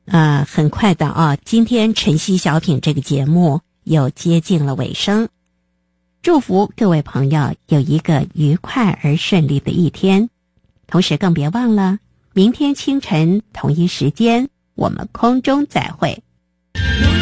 很快的啊，今天晨曦小品这个节目又接近了尾声。祝福各位朋友有一个愉快而顺利的一天，同时更别忘了，明天清晨同一时间我们空中再会。